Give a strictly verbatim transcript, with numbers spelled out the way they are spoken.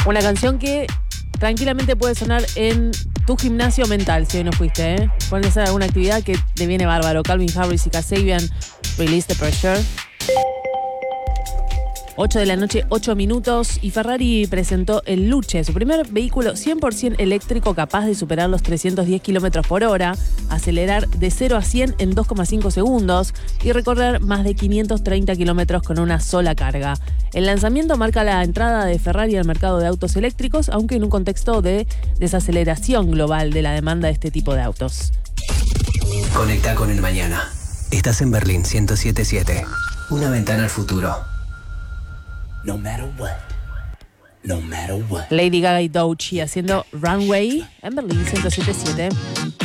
Una canción que tranquilamente puede sonar en tu gimnasio mental si hoy no fuiste, ¿eh? Puedes hacer alguna actividad que te viene bárbaro. Calvin Harris y Kasabian, Release the Pressure. ocho de la noche, ocho minutos, y Ferrari presentó el Luce, su primer vehículo cien por ciento eléctrico capaz de superar los trescientos diez kilómetros por hora, acelerar de cero a cien en dos coma cinco segundos y recorrer más de quinientos treinta kilómetros con una sola carga. El lanzamiento marca la entrada de Ferrari al mercado de autos eléctricos, aunque en un contexto de desaceleración global de la demanda de este tipo de autos. Conecta con el mañana. Estás en Berlín ciento siete punto siete. Una ventana al futuro. No matter what. No matter what. Lady Gaga y Doechii haciendo Runway en Berlín ciento siete punto siete.